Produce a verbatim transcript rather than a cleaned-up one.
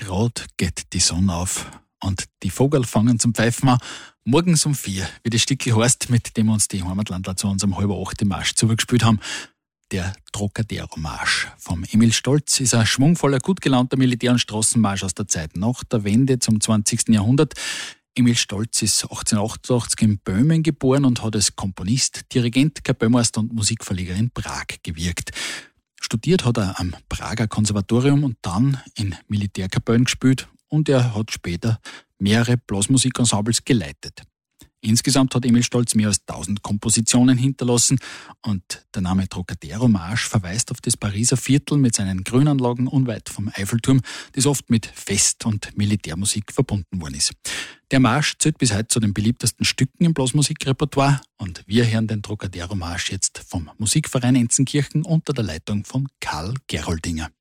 Grad geht die Sonne auf und die Vogel fangen zum Pfeifen an. Morgens um vier, wie das Stückchen heißt, mit dem uns die Heimatlandler zu unserem halb acht Marsch zugespielt haben. Der Trocadero-Marsch vom Emil Stolz ist ein schwungvoller, gut gelaunter Militär- und Straßenmarsch aus der Zeit nach der Wende zum zwanzigsten Jahrhundert. Emil Stolz ist achtzehnhundertachtundachtzig in Böhmen geboren und hat als Komponist, Dirigent, Kapellmeister und Musikverleger in Prag gewirkt. Studiert hat er am Prager Konservatorium und dann in Militärkapellen gespielt und er hat später mehrere Blasmusikensembles geleitet. Insgesamt hat Emil Stolz mehr als tausend Kompositionen hinterlassen und der Name Trocadero-Marsch verweist auf das Pariser Viertel mit seinen Grünanlagen unweit vom Eiffelturm, das oft mit Fest- und Militärmusik verbunden worden ist. Der Marsch zählt bis heute zu den beliebtesten Stücken im Blasmusikrepertoire und wir hören den Trocadero-Marsch jetzt vom Musikverein Enzenkirchen unter der Leitung von Karl Geroldinger.